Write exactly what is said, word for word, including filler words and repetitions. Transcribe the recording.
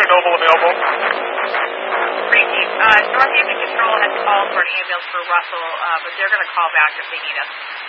Center Noble available. Great, Chief. Uh, Northampton Control has called for an ambulance for Russell, uh, but they're going to call back if they need us.